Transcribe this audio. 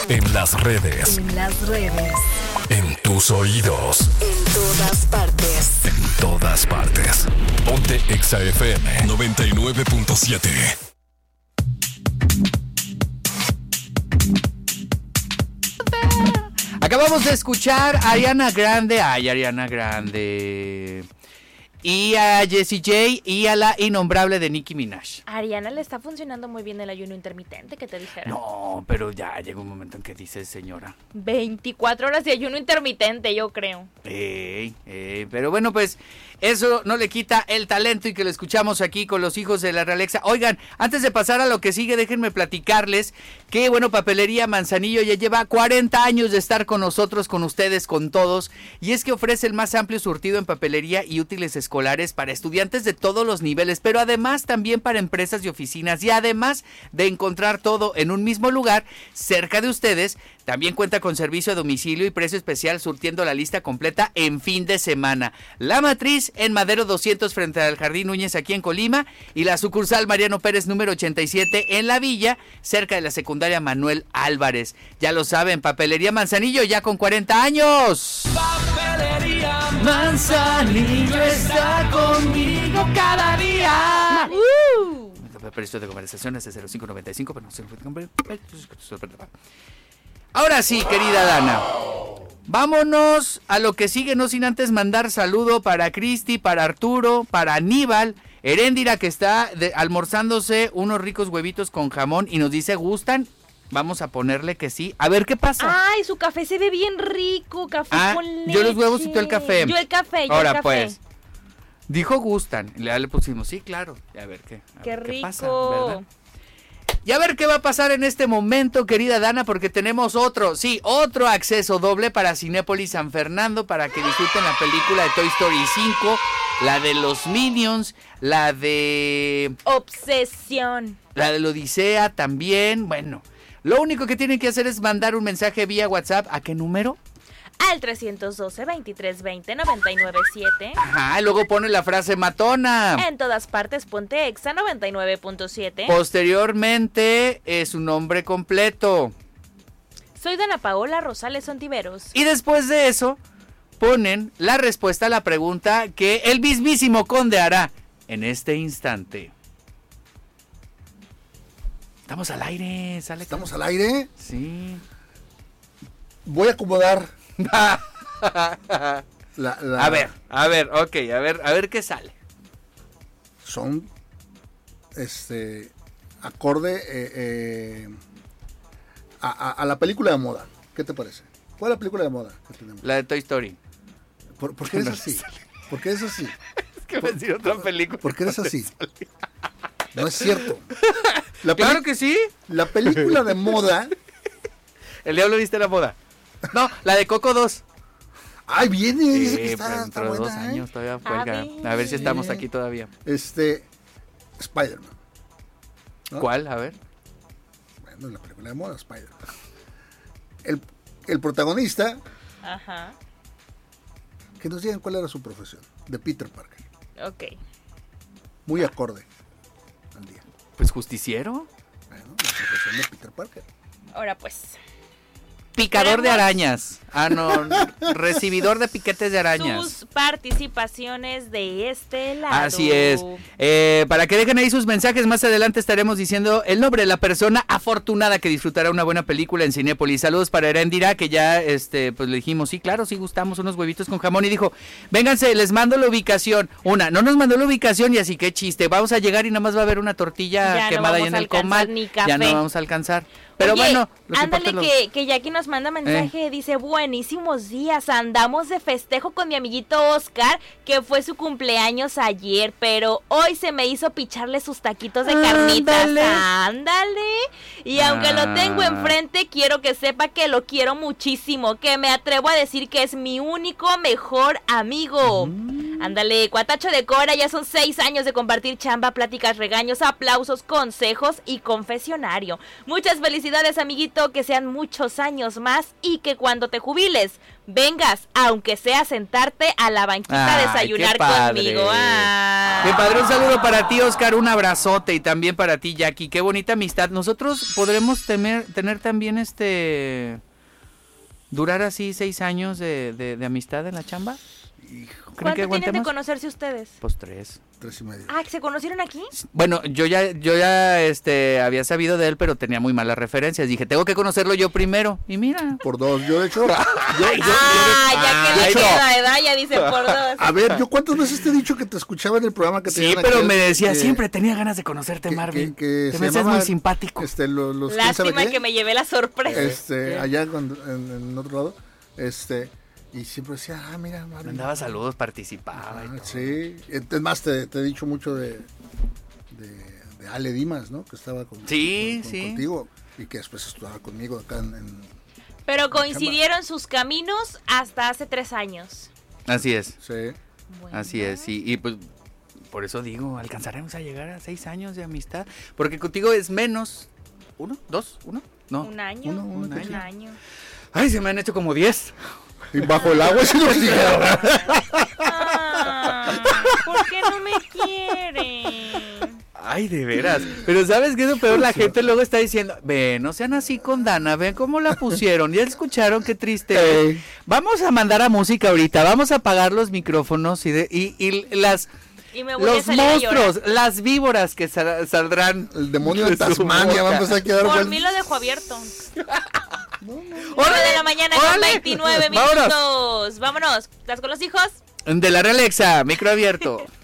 En las redes. En las redes. En tus oídos. En todas partes. En todas partes. Ponte Exa FM 99.7. Acabamos de escuchar a Ariana Grande. Ay, Ariana Grande. Y a Jessie J y a la innombrable de Nicki Minaj. A Ariana le está funcionando muy bien el ayuno intermitente, que te dijera. No, pero ya llega un momento en que dices, señora. 24 horas de ayuno intermitente, yo creo. Pero bueno, pues eso no le quita el talento y que lo escuchamos aquí con los hijos de la Realexa. Oigan, antes de pasar a lo que sigue, déjenme platicarles que, bueno, Papelería Manzanillo ya lleva 40 años de estar con nosotros, con ustedes, con todos. Y es que ofrece el más amplio surtido en papelería y útiles escolares para estudiantes de todos los niveles, pero además también para empresas y oficinas. Y además de encontrar todo en un mismo lugar, cerca de ustedes, también cuenta con servicio a domicilio y precio especial surtiendo la lista completa en fin de semana. La matriz en Madero 200 frente al Jardín Núñez aquí en Colima y la sucursal Mariano Pérez número 87 en La Villa, cerca de la secundaria Manuel Álvarez. Ya lo saben, Papelería Manzanillo ya con 40 años. Papelería Manzanillo está conmigo cada día. Precio de conversación es de 0595, pero no se Ahora sí, querida Dana, vámonos a lo que sigue, no sin antes mandar saludo para Cristi, para Arturo, para Aníbal, Heréndira que está almorzándose unos ricos huevitos con jamón y nos dice, ¿gustan? Vamos a ponerle que sí, a ver qué pasa. Ay, su café se ve bien rico, café con leche. Yo los huevos y tú el café. Yo el café, Ahora pues, dijo gustan, le pusimos, sí, claro, a ver qué rico. Pasa, ¿verdad? Y a ver qué va a pasar en este momento, querida Dana, porque tenemos otro acceso doble para Cinépolis San Fernando para que disfruten la película de Toy Story 5, la de los Minions, la de Obsesión, la de la Odisea también. Bueno, lo único que tienen que hacer es mandar un mensaje vía WhatsApp. ¿A qué número? Al 312-2320-997. Ajá, y luego pone la frase matona. En todas partes ponte Exa 99.7. Posteriormente su nombre completo. Soy Dana Paola Rosales Ontiveros. Y después de eso ponen la respuesta a la pregunta que el mismísimo Conde hará en este instante. Estamos al aire, sale. ¿Estamos al aire? Sí. Voy a acomodar. A ver, ok, a ver qué sale. Son acorde a la película de moda. ¿Qué te parece? ¿Cuál es la película de moda que tenemos? La de Toy Story. ¿Por qué eres así? ¿Por qué eres así? Es que me decía otra película. ¿Por qué eres así? No es cierto. Claro que sí. La película de moda. El diablo viste la moda. No, la de Coco 2. Ay, viene. Sí, está dentro de buena, 2 años todavía cuelga. ver. A ver si estamos aquí todavía. Spider-Man. ¿No? ¿Cuál? A ver. Bueno, la película de moda, Spider-Man. El protagonista. Ajá. Que nos digan cuál era su profesión. De Peter Parker. Ok. Muy acorde al día. Pues justiciero. Bueno, la profesión de Peter Parker. Ahora pues. Picador de arañas. Ah, no. Recibidor de piquetes de arañas. Sus participaciones de este lado. Así es. Para que dejen ahí sus mensajes, más adelante estaremos diciendo el nombre de la persona afortunada que disfrutará una buena película en Cinépolis. Saludos para Heréndira, que ya pues le dijimos, sí, claro, sí gustamos unos huevitos con jamón. Y dijo, vénganse, les mando la ubicación. No nos mandó la ubicación y así, qué chiste. Vamos a llegar y nada más va a haber una tortilla ya quemada ahí en el comal. Ya no vamos a alcanzar. Pero oye, bueno, ándale que Jackie nos manda mensaje, dice, buenísimos días, andamos de festejo con mi amiguito Oscar, que fue su cumpleaños ayer, pero hoy se me hizo picharle sus taquitos de carnitas. Ándale. Y aunque lo tengo enfrente, quiero que sepa que lo quiero muchísimo, que me atrevo a decir que es mi único mejor amigo. Ándale, Cuatacho de Cora, ya son 6 años de compartir chamba, pláticas, regaños, aplausos, consejos y confesionario. Muchas felicidades, amiguito, que sean muchos años más y que cuando te jubiles vengas, aunque sea sentarte a la banquita a desayunar conmigo. Qué padre, un saludo para ti, Oscar, un abrazote, y también para ti, Jackie. Qué bonita amistad. Nosotros podremos tener también durar así 6 años de amistad en la chamba. Hijo, ¿Cuánto tienen de conocerse ustedes? Pues 3. 3:30. Ah, ¿se conocieron aquí? Bueno, yo ya había sabido de él, pero tenía muy malas referencias. Dije, tengo que conocerlo yo primero. Y mira. Por 2, yo de hecho... Ya que le queda edad, ya dice por 2. A ver, ¿yo cuántas veces te he dicho que te escuchaba en el programa que Sí, tenían pero aquel, me decía, siempre tenía ganas de conocerte, Marvin. Que te se me haces llamaba, muy simpático. Lástima que me llevé la sorpresa. Allá en otro lado, y siempre decía, mira, Marvin. Mandaba saludos, participaba. Y todo. Sí, es más, te he dicho mucho de Ale Dimas, ¿no? Que estaba contigo y que después estudiaba conmigo acá en Pero coincidieron sus caminos hasta hace 3 años. Así es. Sí. Bueno. Así es, y pues por eso digo, alcanzaremos a llegar a 6 años de amistad, porque contigo es menos, 1, 2, 1, no. Un año. Un año. Ay, se me han hecho como 10. Y bajo el agua sí nos dijeron. ¿Por qué no me quieren? Ay, de veras. Pero ¿sabes qué es lo peor? La gente luego está diciendo, no sean así con Dana, ven cómo la pusieron. ¿Ya escucharon? Qué triste. Vamos a mandar a música ahorita, vamos a apagar los micrófonos y los monstruos, las víboras que saldrán. El demonio de Tasmania va a empezar a quedar. Por mí lo dejo abierto. 9 de la mañana con 29 minutos. Vámonos. ¿Estás con los hijos? De la Realexa, micro abierto.